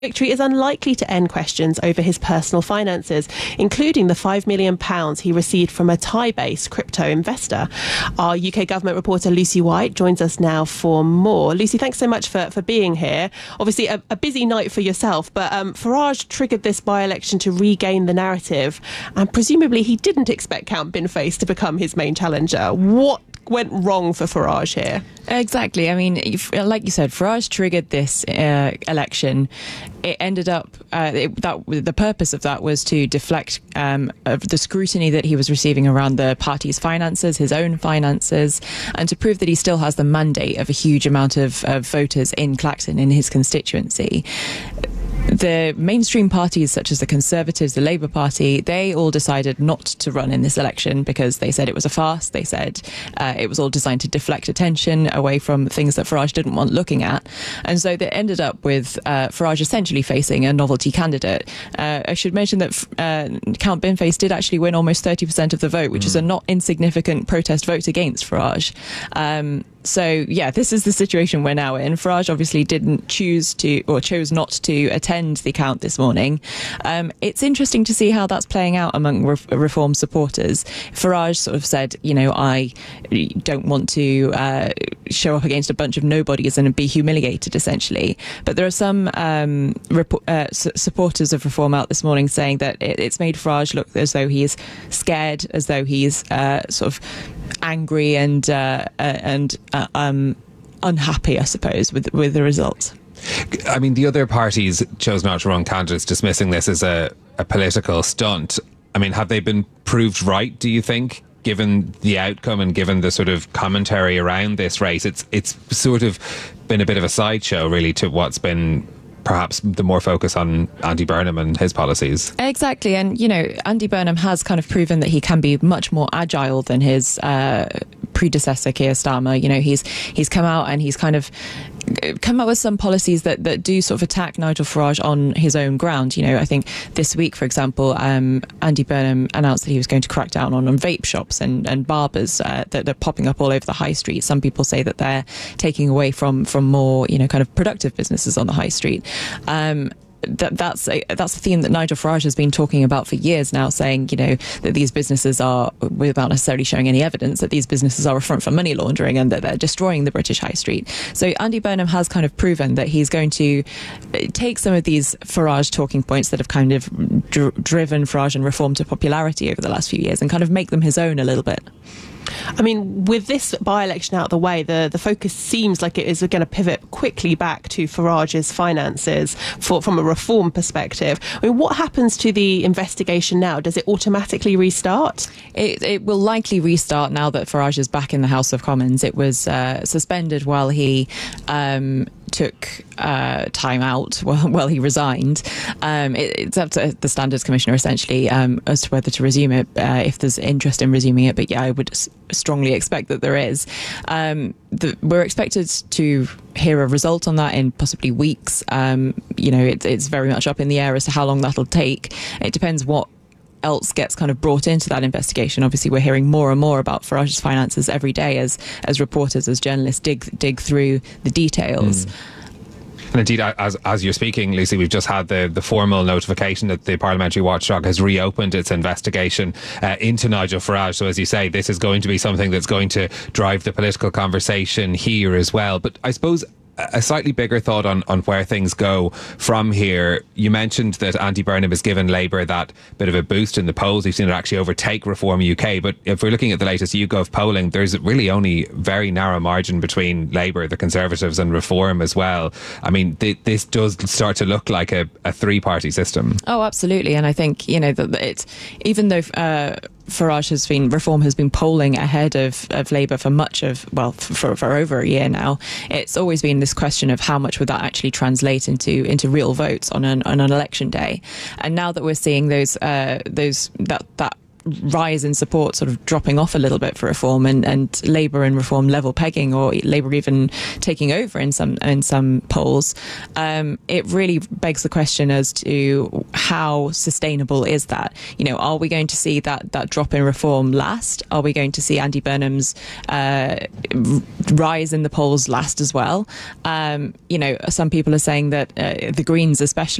Victory is unlikely to end questions over his personal finances, including the £5 million he received from a Thai-based crypto investor. Our UK government reporter Lucy White joins us now for more. Lucy, thanks so much for being here. Obviously a busy night for yourself, but Farage triggered this by-election to regain the narrative, and presumably he didn't expect Count Bin Face to become his main challenger. What went wrong for Farage here? Exactly. I mean, like you said, Farage triggered this election. It ended up the purpose of that was to deflect of the scrutiny that he was receiving around the party's finances, his own finances, and to prove that he still has the mandate of a huge amount of voters in Clacton, in his constituency. The mainstream parties, such as the Conservatives, the Labour Party, they all decided not to run in this election because they said it was a farce. They said it was all designed to deflect attention away from things that Farage didn't want looking at. And so they ended up with Farage essentially facing a novelty candidate. I should mention that Count Bin Face did actually win almost 30% of the vote, which is a not insignificant protest vote against Farage. So, yeah, this is the situation we're now in. Farage obviously didn't chose not to attend the count this morning. It's interesting to see how that's playing out among Reform supporters. Farage sort of said, I don't want to show up against a bunch of nobodies and be humiliated, essentially. But there are some supporters of Reform out this morning saying that it's made Farage look as though he is scared, as though he's sort of angry and unhappy, I suppose, with the results. I mean, the other parties chose not to run candidates, dismissing this as a political stunt. I mean, have they been proved right, do you think, given the outcome and given the sort of commentary around this race? It's sort of been a bit of a sideshow, really, to what's been perhaps the more focus on Andy Burnham and his policies. Exactly. And, Andy Burnham has kind of proven that he can be much more agile than his predecessor, Keir Starmer. He's come out and he's kind of come up with some policies that do sort of attack Nigel Farage on his own ground. I think this week, for example, Andy Burnham announced that he was going to crack down on vape shops and barbers that are popping up all over the high street. Some people say that they're taking away from more, kind of productive businesses on the high street. That's a theme that Nigel Farage has been talking about for years now, saying, that these businesses are, without necessarily showing any evidence, that these businesses are a front for money laundering and that they're destroying the British high street. So Andy Burnham has kind of proven that he's going to take some of these Farage talking points that have kind of driven Farage and Reform to popularity over the last few years and kind of make them his own a little bit. I mean, with this by-election out of the way, the focus seems like it is going to pivot quickly back to Farage's finances from a Reform perspective. I mean, what happens to the investigation now? Does it automatically restart? It will likely restart now that Farage is back in the House of Commons. It was suspended while he took time out while he resigned. It's up to the Standards Commissioner, essentially, as to whether to resume it, if there's interest in resuming it. But yeah, I would strongly expect that there is. We're expected to hear a result on that in possibly weeks. It's very much up in the air as to how long that'll take. It depends what else gets kind of brought into that investigation. Obviously, we're hearing more and more about Farage's finances every day as reporters, as journalists dig through the details. And indeed, as you're speaking, Lucy, we've just had the formal notification that the Parliamentary Watchdog has reopened its investigation into Nigel Farage. So as you say, this is going to be something that's going to drive the political conversation here as well. But I suppose a slightly bigger thought on where things go from here. You mentioned that Andy Burnham has given Labour that bit of a boost in the polls. We've seen it actually overtake Reform UK. But if we're looking at the latest YouGov polling, there's really only very narrow margin between Labour, the Conservatives and Reform as well. I mean, this does start to look like a three-party system. Oh, absolutely. And I think, that it's, even though Reform has been polling ahead of Labour for for over a year now, it's always been this question of how much would that actually translate into real votes on an election day. And now that we're seeing that rise in support sort of dropping off a little bit for reform, and Labour and Reform level pegging, or Labour even taking over in some polls, it really begs the question as to how sustainable is that? You know, are we going to see that drop in Reform last? Are we going to see Andy Burnham's rise in the polls last as well? You know, some people are saying that the Greens especially